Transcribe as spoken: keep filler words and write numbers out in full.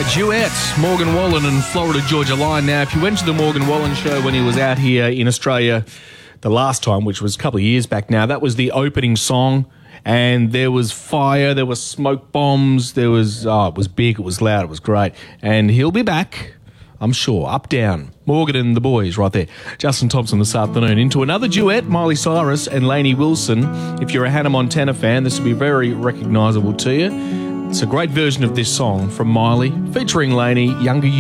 duet, Morgan Wallen and Florida Georgia Line. Now, if you went to the Morgan Wallen show when he was out here in Australia the last time, which was a couple of years back now, that was the opening song, and there was fire, there was smoke bombs, there was, oh, it was big, it was loud, it was great. And he'll be back, I'm sure, up, down. Morgan and the boys right there. Justin Thompson this afternoon into another duet, Miley Cyrus and Lainey Wilson. If you're a Hannah Montana fan, this will be very recognisable to you. It's a great version of this song from Miley, featuring Lainey, Younger You.